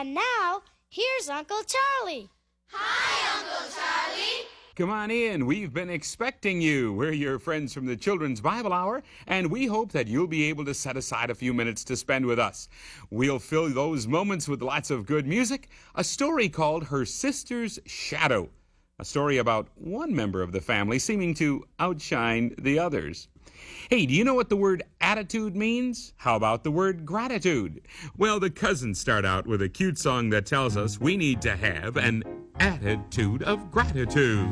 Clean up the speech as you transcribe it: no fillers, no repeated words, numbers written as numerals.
And now, here's Uncle Charlie. Hi, Uncle Charlie. Come on in. We've been expecting you. We're your friends from the Children's Bible Hour, and we hope that you'll be able to set aside a few minutes to spend with us. We'll fill those moments with lots of good music, a story called Her Sister's Shadow, a story about one member of the family seeming to outshine the others. Hey, do you know what the word attitude means? How about the word gratitude? Well, the cousins start out with a cute song that tells us we need to have an attitude of gratitude.